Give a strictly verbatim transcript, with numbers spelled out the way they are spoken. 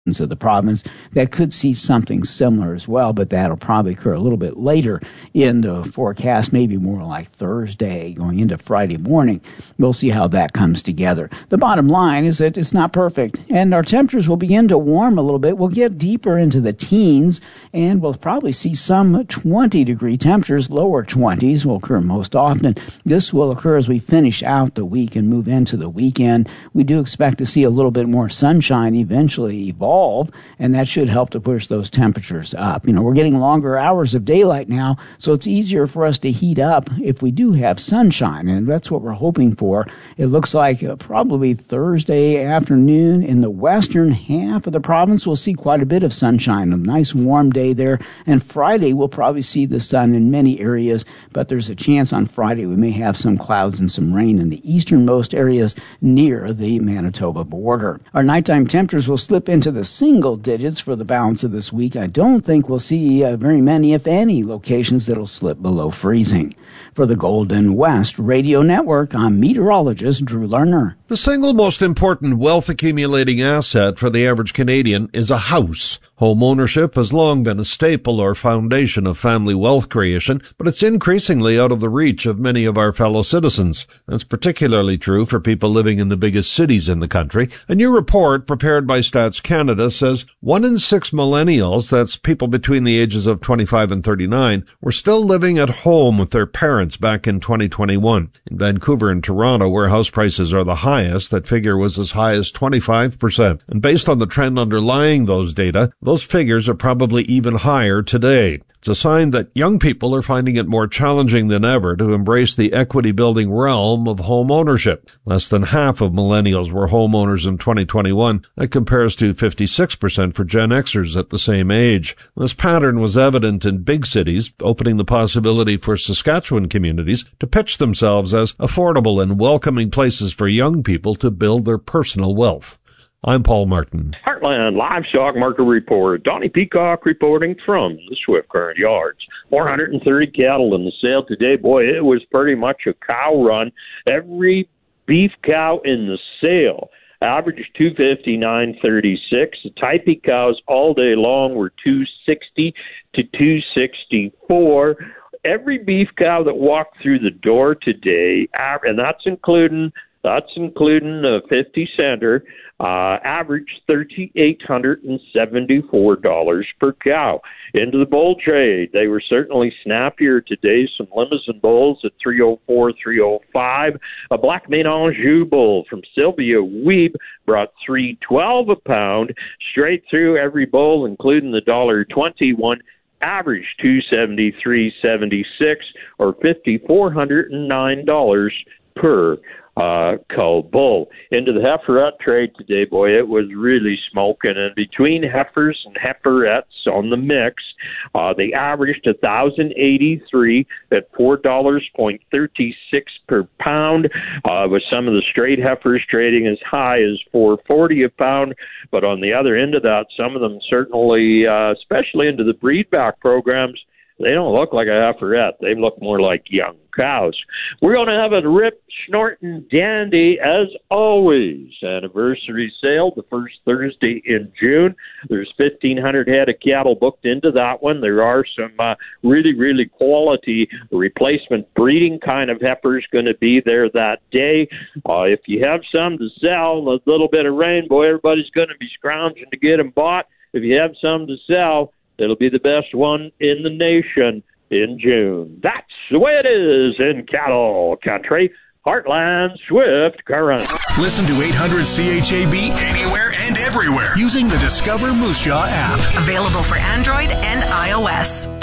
of the province that could see something similar as well, but that'll probably occur a little bit later in the forecast, maybe more like Thursday going into Friday morning. We'll see how that comes together. The bottom line is that it's not perfect, and our temperatures will begin to warm a little bit. We'll get deeper into the teens, and we'll probably see some twenty-degree temperatures. Lower twenties will occur most often. This will occur as we finish out the week and move into the weekend. We do expect to see a little bit more sunshine eventually evolve, and that should help to push those temperatures up. You know, we're getting longer hours of daylight now, so it's easier for us to heat up if we do have sunshine, and that's what we're hoping for. It looks like uh, probably Thursday afternoon in the western half of the province, we'll see quite a bit of sunshine, a nice warm day there, and Friday we'll probably see the sun in many areas, but there's a chance on Friday we may have some clouds and some rain in the easternmost areas near the Manitoba border. Our nighttime temperatures will slip into the single digits for the balance of this week. I don't think we'll see uh, very many, if any, locations that'll slip below freezing. For the Golden West Radio Network, I'm meteorologist Drew Lerner. The single most important wealth-accumulating asset for the average Canadian is a house. Home ownership has long been a staple or foundation of family wealth creation, but it's increasingly out of the reach of many of our fellow citizens. That's particularly true for people living in the biggest cities in the country. A new report prepared by Stats Canada says one in six millennials, that's people between the ages of twenty-five and thirty-nine, were still living at home with their parents back in twenty twenty-one. In Vancouver and Toronto, where house prices are the highest, that figure was as high as twenty-five percent. And based on the trend underlying those data, those figures are probably even higher today. It's a sign that young people are finding it more challenging than ever to embrace the equity-building realm of home ownership. Less than half of millennials were homeowners in twenty twenty-one. That compares to fifty-six percent for Gen Xers at the same age. This pattern was evident in big cities, opening the possibility for Saskatchewan communities to pitch themselves as affordable and welcoming places for young people to build their personal wealth. I'm Paul Martin. Heartland Livestock Market Report. Donnie Peacock reporting from the Swift Current Yards. four hundred thirty cattle in the sale today. Boy, it was pretty much a cow run. Every beef cow in the sale averaged two fifty-nine thirty-six. The Type cows all day long were two sixty to two sixty-four. Every beef cow that walked through the door today, and that's including That's including a fifty center, uh, averaged three thousand eight hundred seventy-four dollars per cow. Into the bull trade, they were certainly snappier today. Some Limousin bulls at three oh four, three oh five. A black mane Anjou bull from Sylvia Weeb brought three twelve a pound. Straight through every bull, including the one dollar twenty-one, averaged two seventy-three seventy-six, or five thousand four hundred nine dollars per uh, cull bull. Into the heiferette trade today, boy, it was really smoking. And between heifers and heiferettes on the mix, uh, they averaged one thousand eighty-three at four dollars and thirty-six cents per pound, uh, with some of the straight heifers trading as high as four forty a pound. But on the other end of that, some of them certainly, uh, especially into the breedback programs, they don't look like a heiferette. They look more like young cows. We're going to have a rip, snorting dandy, as always, anniversary sale the first Thursday in June. There's fifteen hundred head of cattle booked into that one. There are some uh, really, really quality replacement breeding kind of heifers going to be there that day. Uh, if you have some to sell, a little bit of rain, boy, everybody's going to be scrounging to get them bought. If you have some to sell, it'll be the best one in the nation in June. That's the way it is in cattle country. Heartland Swift Current. Listen to eight hundred C H A B anywhere and everywhere using the Discover Moose Jaw app. Available for Android and iOS.